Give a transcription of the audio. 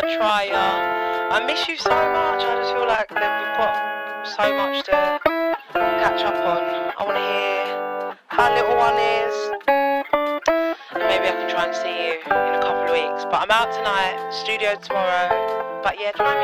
I try, I miss you so much. I just feel like that we've got so much to catch up on. I want to hear how little one is. And maybe I can try and see you in a couple of weeks. But I'm out tonight, studio tomorrow. But yeah, try me.